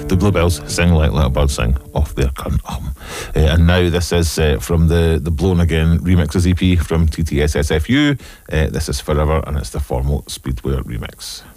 The Bluebells, Sing Like Little Bird Sing, off their current album. And now this is from the Blown Again remixes EP from TTSSFU. This is Forever, and it's the Formal Speedwear remix.